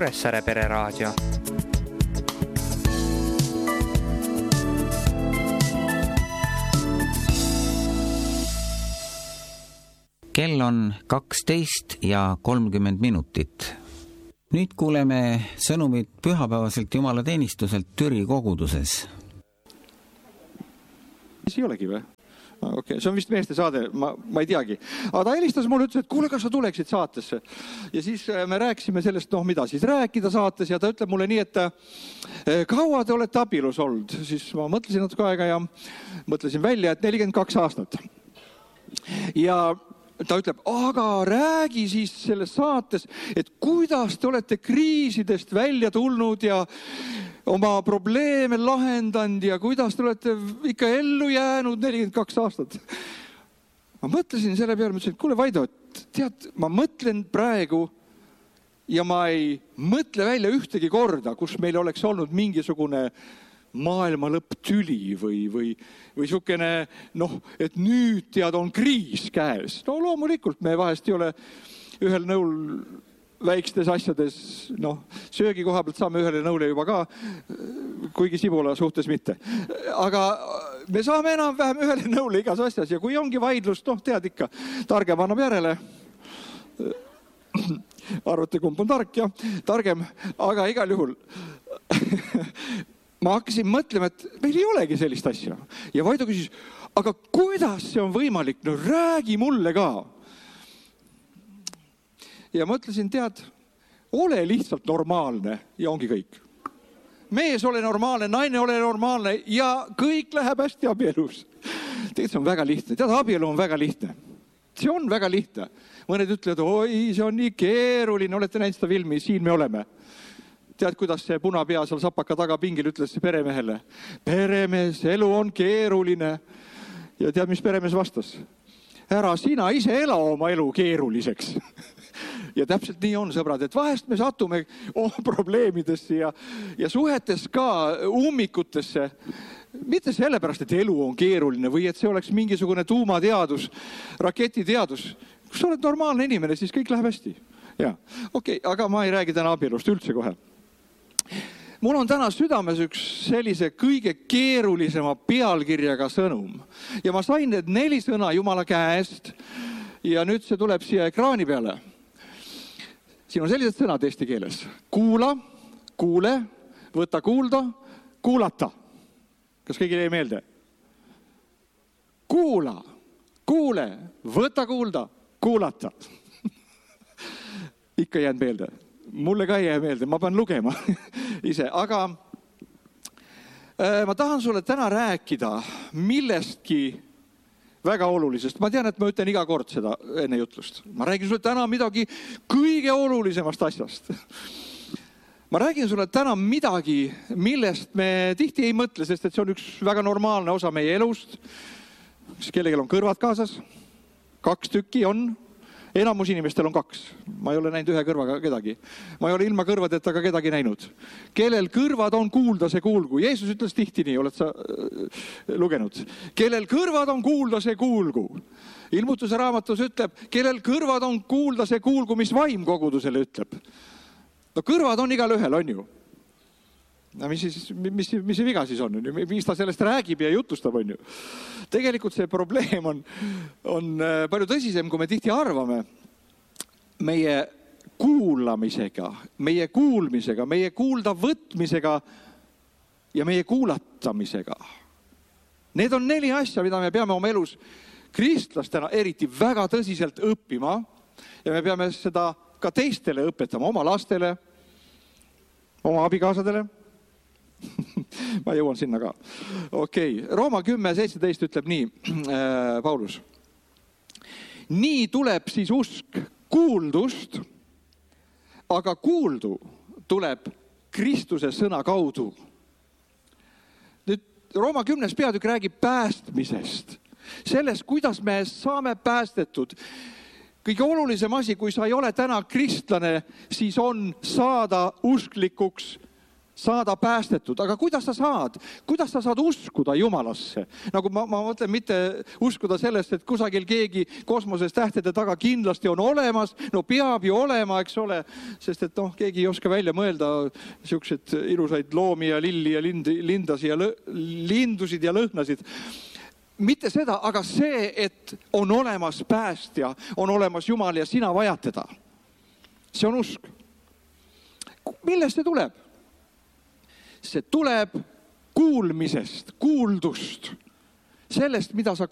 Kuressaare Pereraadio. Kell on 12:30. Nüüd kuuleme sõnumit pühapäevaselt jumalateenistuselt Türi koguduses. Ei olegi või? Okay. See on vist meeste saade, ma ei teagi. Aga ta helistas mulle, ütles, et kuule, kas sa tuleksid saatesse. Ja siis me rääkisime sellest, mida siis rääkida saates ja ta ütleb mulle nii, et kaua te olete abielus olnud. Siis ma mõtlesin natuke aega ja mõtlesin välja, et 42 aastat. Ja ta ütleb, aga räägi siis selles saates, et kuidas te olete kriisidest välja tulnud ja oma probleeme lahendanud ja kuidas te olete ikka ellu jäänud 42 aastat. Ma mõtlesin selle peale, mõtlesin, et kuule Vaido, tead, ma mõtlen praegu ja ma ei mõtle välja ühtegi korda, kus meil oleks olnud mingisugune maailma lõpp tüli või sukene, et nüüd tead on kriis käes. No loomulikult me vahest ei ole ühel nõul väikstes asjades, söögi koha pealt saame ühele nõule juba ka, kuigi Sibula suhtes mitte. Aga me saame enam-vähem ühele nõule igas asjas ja kui ongi vaidlus, tead ikka, targem annab järele. Arvate, kumb on tark ja targem, aga igal juhul ma hakkasin mõtlema, et meil ei olegi sellist asja. Ja Vaido küsis, aga kuidas see on võimalik? No räägi mulle ka. Ja mõtlesin, tead, ole lihtsalt normaalne ja ongi kõik. Mees ole normaalne, naine ole normaalne ja kõik läheb hästi abielus. Tegelikult see on väga lihtne. Tead, abielu on väga lihtne. See on väga lihtne. Mõned ütlevad, oi, see on nii keeruline. Olete näinud seda filmi, siin me oleme. Tead, kuidas see punapea seal sapaka taga pingil ütles peremehele? Peremees, elu on keeruline. Ja tead, mis peremees vastas? Ära sina ise ela oma elu keeruliseks. Ja täpselt nii on, sõbrad, et vahest me satume probleemidesse ja suhetes ka ummikutesse. Mitte sellepärast, et elu on keeruline või et see oleks mingisugune tuumateadus, raketiteadus. Kui sa oled normaalne inimene, siis kõik läheb hästi. Ja, okei, aga ma ei räägi täna abielust üldse kohe. Mul on täna südames üks sellise kõige keerulisema pealkirjaga sõnum. Ja ma sain need 4 sõna Jumala käest ja nüüd see tuleb siia ekraani peale. Siin on sellised sõnad eesti keeles. Kuula, kuule, võta kuulda, kuulata. Kas kõigile ei meelde? Kuula, kuule, võta kuulda, kuulata. Ikka jään meelde. Mulle ka ei jää meelde, ma pean lugema ise. Aga ma tahan sulle täna rääkida millestki väga olulisest. Ma tean, et ma ütlen iga kord seda enne jutlust. Ma räägin sulle täna midagi kõige olulisemast asjast. Ma räägin sulle täna midagi, millest me tihti ei mõtle, sest et see on üks väga normaalne osa meie elust. Kellelgi on kõrvad kaasas? 2 tükki on. Enamus inimestel on 2. Ma ei ole näinud ühe kõrvaga kedagi. Ma ei ole ilma kõrvadeta ka kedagi näinud. Kellel kõrvad on kuulda, see kuulgu. Jeesus ütles tihti nii, oled sa lugenud. Kellel kõrvad on kuulda, see kuulgu. Ilmutuse raamatus ütleb, kellel kõrvad on kuulda, see kuulgu, mis vaim kogudusele ütleb. No kõrvad on igal ühel, on ju. No, mis see viga siis on? Mis ta sellest räägib ja jutustab, on ju? Tegelikult see probleem on palju tõsisem, kui me tihti arvame. Meie kuulamisega, meie kuulmisega, meie kuulda võtmisega ja meie kuulatamisega. Need on 4 asja, mida me peame oma elus kristlastena eriti väga tõsiselt õppima ja me peame seda ka teistele õpetama, oma lastele, oma abikaasadele. Ma jõuan sinna ka. Okei. Rooma 10:17 ütleb nii, Paulus. Nii tuleb siis usk kuuldust, aga kuuldu tuleb Kristuse sõna kaudu. Nüüd Rooma 10. peatükk räägib päästmisest. Sellest, kuidas me saame päästetud. Kõige olulisem asi, kui sa ei ole täna kristlane, siis on saada usklikuks saada päästetud, aga kuidas sa saad uskuda Jumalasse? Nagu ma mõtlen mitte uskuda sellest, et kusagil keegi kosmoses tähtede taga kindlasti on olemas, no peab ju olema, eks ole, sest et keegi ei oska välja mõelda siukseid ilusaid loomi ja lilli ja lindasid ja lindusid ja lõhnasid. Mitte seda, aga see, et on olemas päästja, on olemas Jumal ja sina vajad teda. See on usk. Millest see tuleb? See tuleb kuulmisest, kuuldust, sellest, mida sa